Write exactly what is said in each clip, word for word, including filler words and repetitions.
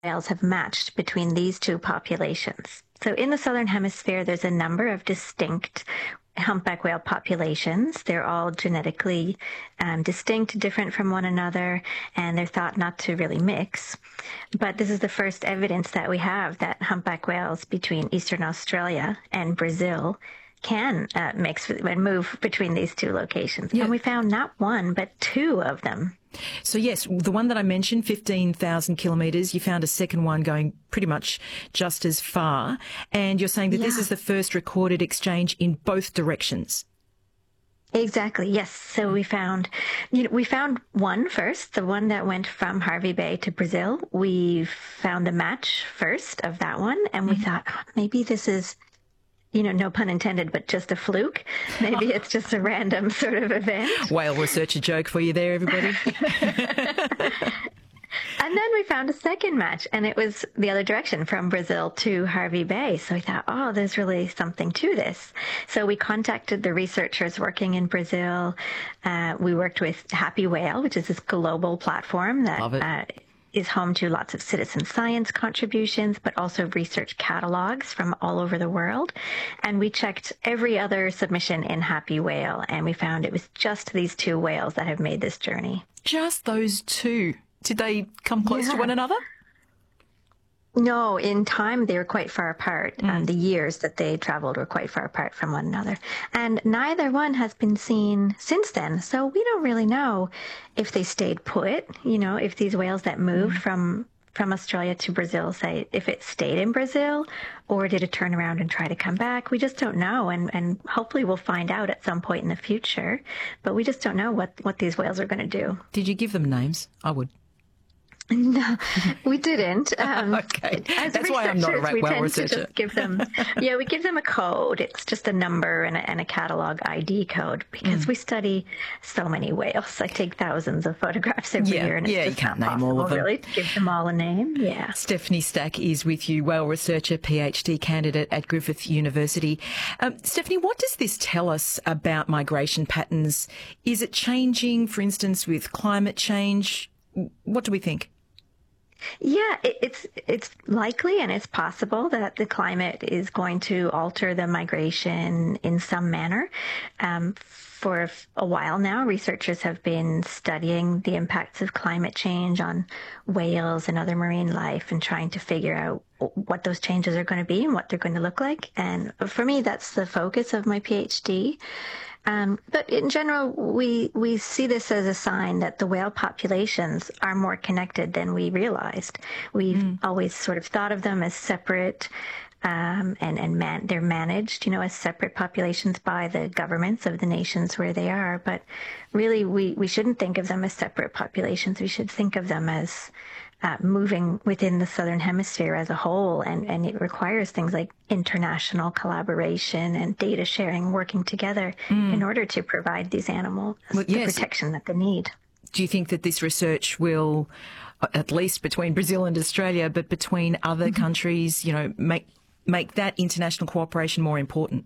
whales have matched between these two populations. So in the Southern Hemisphere, there's a number of distinct humpback whale populations. They're all genetically um, distinct, different from one another, and they're thought not to really mix. But this is the first evidence that we have that humpback whales between Eastern Australia and Brazil can uh, mix and move between these two locations. Yeah. And we found not one, but two of them. So yes, the one that I mentioned, fifteen thousand kilometres, you found a second one going pretty much just as far. And you're saying that yeah. this is the first recorded exchange in both directions. Exactly. Yes. So we found, you know, we found one first, the one that went from Hervey Bay to Brazil. We found a match first of that one. And we mm-hmm. thought, oh, maybe this is, you know, no pun intended, but just a fluke. Maybe it's just a random sort of event. Whale researcher joke for you there, everybody. And then we found a second match, and it was the other direction from Brazil to Hervey Bay. So we thought, oh, there's really something to this. So we contacted the researchers working in Brazil. Uh, we worked with Happy Whale, which is this global platform that Love it. Uh, is home to lots of citizen science contributions, but also research catalogs from all over the world. And we checked every other submission in Happy Whale, and we found it was just these two whales that have made this journey. Just those two? Did they come close yeah. to one another? No, in time they were quite far apart. Mm. Um, the years that they traveled were quite far apart from one another. And neither one has been seen since then. So we don't really know if they stayed put, you know, if these whales that moved mm. from from Australia to Brazil, say, if it stayed in Brazil, or did it turn around and try to come back? We just don't know. And, and hopefully we'll find out at some point in the future. But we just don't know what, what these whales are going to do. Did you give them names? I would. No, we didn't. Um, okay, that's why I'm not a right well researcher. To just give them, yeah, we give them a code. It's just a number and a, and a catalog I D code because mm. we study so many whales. I take thousands of photographs every yeah, year, and it's yeah, just you can't not name possible, all of them. Really, to give them all a name. Yeah. Stephanie Stack is with you, whale researcher, PhD candidate at Griffith University. Um, Stephanie, what does this tell us about migration patterns? Is it changing, for instance, with climate change? What do we think? Yeah, it, it's it's likely and it's possible that the climate is going to alter the migration in some manner. Um, for a while now, researchers have been studying the impacts of climate change on whales and other marine life and trying to figure out what those changes are going to be and what they're going to look like. And for me, that's the focus of my PhD. Um, but in general, we we see this as a sign that the whale populations are more connected than we realized. We've mm. always sort of thought of them as separate, um, and and man, they're managed, you know, as separate populations by the governments of the nations where they are. But really, we we shouldn't think of them as separate populations. We should think of them as Uh, moving within the Southern Hemisphere as a whole, and, and it requires things like international collaboration and data sharing, working together mm. in order to provide these animals well, the yes. protection that they need. Do you think that this research will, at least between Brazil and Australia, but between other mm-hmm. countries, you know, make make that international cooperation more important?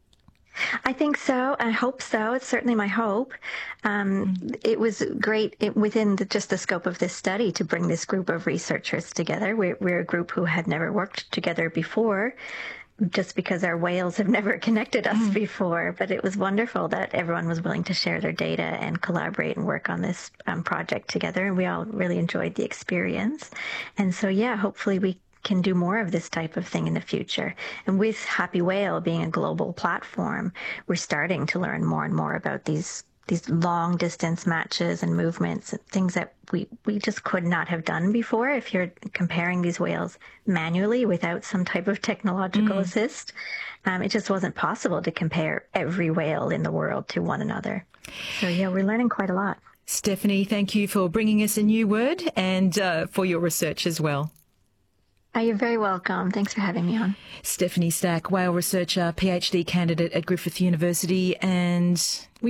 I think so. I hope so. It's certainly my hope. Um, mm. It was great it, within the, just the scope of this study to bring this group of researchers together. We're, we're a group who had never worked together before, just because our whales have never connected us mm. before. But it was wonderful that everyone was willing to share their data and collaborate and work on this um, project together. And we all really enjoyed the experience. And so, yeah, hopefully we can do more of this type of thing in the future. And with Happy Whale being a global platform, we're starting to learn more and more about these these long distance matches and movements, things that we, we just could not have done before. If you're comparing these whales manually without some type of technological mm. assist, um, it just wasn't possible to compare every whale in the world to one another. So yeah, we're learning quite a lot. Stephanie, thank you for bringing us a new word and uh, for your research as well. Oh, you're very welcome. Thanks for having me on. Stephanie Stack, whale researcher, PhD candidate at Griffith University, and we